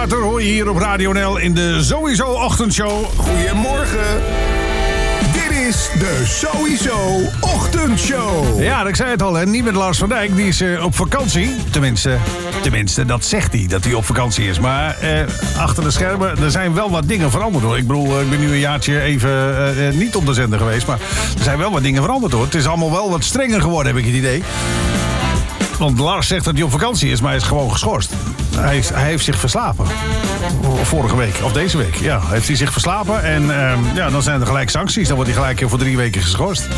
Theater hoor je hier op Radio NL in de Sowieso Ochtendshow. Goedemorgen. Dit is de Sowieso Ochtendshow. Ja, ik zei het al, hè. Niet met Lars van Dijk, die is op vakantie. Tenminste, dat zegt hij, dat hij op vakantie is. Maar achter de schermen, er zijn wel wat dingen veranderd, hoor. Ik bedoel, ik ben nu een jaartje even niet op de zender geweest. Maar er zijn wel wat dingen veranderd, hoor. Het is allemaal wel wat strenger geworden, heb ik het idee. Want Lars zegt dat hij op vakantie is, maar hij is gewoon geschorst. Hij heeft zich verslapen. Vorige week, of deze week. Ja, heeft hij zich verslapen. En dan zijn er gelijk sancties. Dan wordt hij gelijk voor 3 weken geschorst.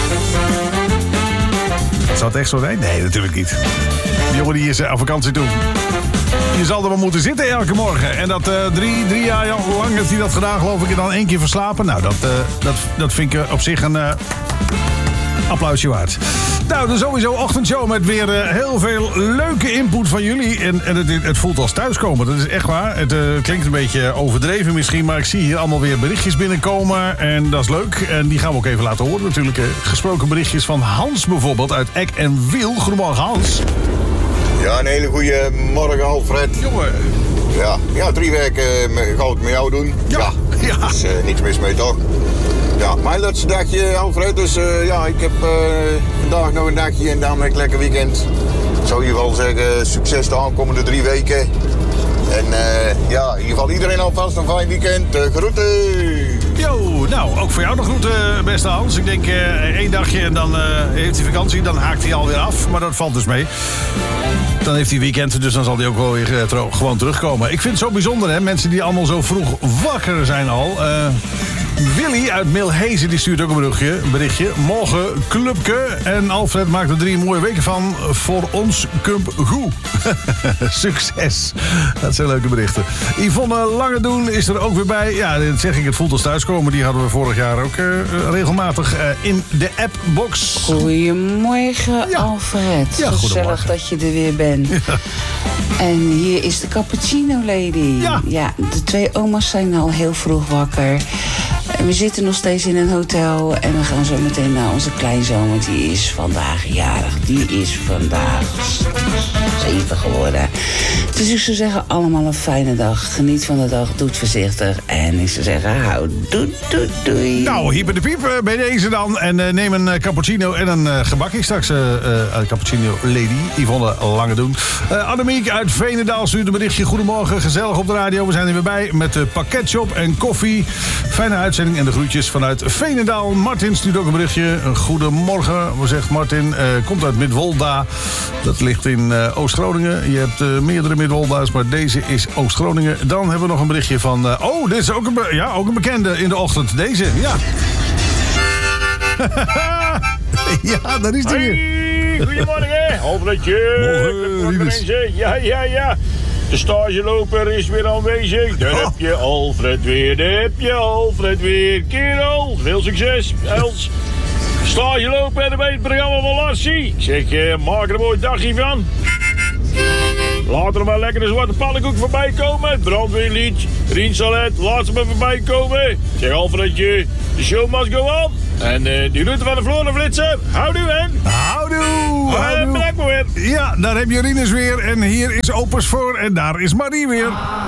Zou het echt zo zijn? Nee, natuurlijk niet. Die jongen die is aan vakantie toe. Je zal er wel moeten zitten elke morgen. En dat 3 jaar lang heeft hij dat gedaan, geloof ik. En dan 1 keer verslapen. Nou, dat vind ik op zich een applausje waard. Nou, de Sowieso Ochtendshow met weer heel veel leuke input van jullie. En het voelt als thuiskomen, dat is echt waar. Het klinkt een beetje overdreven misschien, maar ik zie hier allemaal weer berichtjes binnenkomen. En dat is leuk. En die gaan we ook even laten horen natuurlijk. Gesproken berichtjes van Hans bijvoorbeeld uit Eck en Wiel. Goedemorgen, Hans. Ja, een hele goede morgen, Alfred. Jongen. Ja, 3 weken ga ik met jou doen. Ja. Er is niks mis mee, toch? Ja, mijn laatste dagje, Alfred. Dus ik heb vandaag nog een dagje en dan een lekker weekend. Ik zou in ieder geval zeggen, succes de aankomende 3 weken. En in ieder geval iedereen alvast een fijn weekend. Groeten! Yo, nou, ook voor jou nog groeten, beste Hans. Ik denk 1 dagje en dan heeft hij vakantie. Dan haakt hij alweer af, maar dat valt dus mee. Dan heeft hij weekend, dus dan zal hij ook wel weer gewoon terugkomen. Ik vind het zo bijzonder, hè. Mensen die allemaal zo vroeg wakker zijn al. Willy uit Milhezen die stuurt ook een berichtje. Morgen clubke en Alfred maakt er 3 mooie weken van. Voor ons kump goed. Succes. Dat zijn leuke berichten. Yvonne Langedoen is er ook weer bij. Ja, dat zeg ik, het voelt als thuiskomen. Die hadden we vorig jaar ook regelmatig in de appbox. Goedemorgen, Alfred. Ja, gezellig dat je er weer bent. Ja. En hier is de cappuccino lady. Ja, de 2 oma's zijn al heel vroeg wakker. En we zitten nog steeds in een hotel. En we gaan zo meteen naar onze kleinzoon. Want die is vandaag jarig. Die is vandaag 7 geworden. Dus ik zou zeggen, allemaal een fijne dag. Geniet van de dag, doe het voorzichtig. En ik zou zeggen, doei. Nou, hier bij de piep bij deze dan. En neem een cappuccino en een gebakje straks. Cappuccino lady, Yvonne Langedoen. Annemiek uit Veenendaal stuurt een berichtje. Goedemorgen, gezellig op de radio. We zijn er weer bij met de pakketshop en koffie. Fijne uitzending en de groetjes vanuit Veenendaal. Martin stuurt ook een berichtje. Goedemorgen, zegt Martin. Komt uit Midwolda. Dat ligt in Oost-Groningen. Je hebt meerdere Midwolda's, maar deze is Oost-Groningen. Dan hebben we nog een berichtje van... dit is ook een bekende in de ochtend. Deze, ja. Ja, daar is die weer. Hey, goedemorgen. Alfredje. Morgen, mensen. Ja. De stageloper is weer aanwezig. Daar heb je Alfred weer. Kerel, veel succes. Els. Stageloper bij het programma van Lassie. Ik zeg, maak er een mooi dagje van. Laat er maar lekker een zwarte pannenkoek voorbij komen. Het brandweerlied, Riensalet, laat ze maar voorbij komen. Ik zeg, Alfredje, de show must go on. En die route van de Florenflitser, houdoe en... Houdoe. Bedankt maar weer. Ja, daar heb je Rinus weer. En hier is Opus voor. En daar is Marie weer.